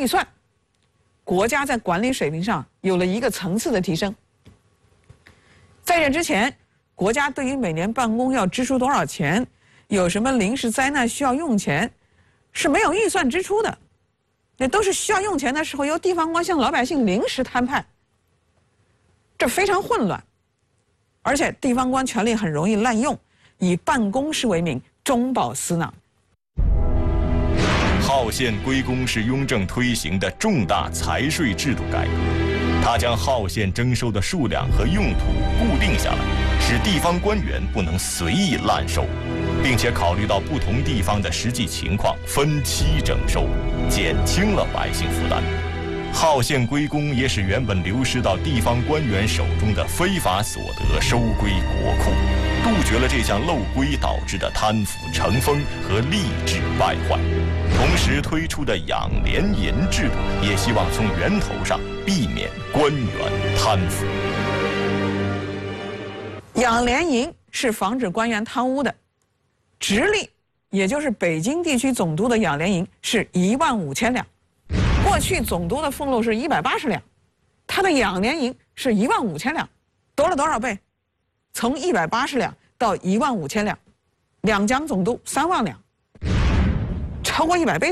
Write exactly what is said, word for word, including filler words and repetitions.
预算，国家在管理水平上有了一个层次的提升。在这之前，国家对于每年办公要支出多少钱，有什么临时灾难需要用钱，是没有预算支出的，那都是需要用钱的时候由地方官向老百姓临时摊派，这非常混乱，而且地方官权力很容易滥用，以办公室为名中饱私囊。 号县归公是雍正推行的重大财税制度改革，他将号县征收的数量和用途固定下来，使地方官员不能随意滥收，并且考虑到不同地方的实际情况，分期征收，减轻了百姓负担。号县归公也使原本流失到地方官员手中的非法所得收归国库，杜绝了这项漏规导致的贪腐成风和吏治败坏。同时推出的养廉银制度，也希望从源头上避免官员贪腐。 养廉银是防止官员贪污的，直隶也就是北京地区总督的养廉银是一万五千两，过去总督的俸禄是一百八十两，他的养廉银是一万五千两，多了多少倍？从一百八十两到一万五千两，两江总督三万两，超过一百倍。